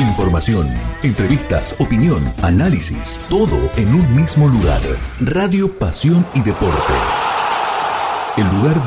Información, entrevistas, opinión, análisis, todo en un mismo lugar. Radio Pasión y Deporte. El lugar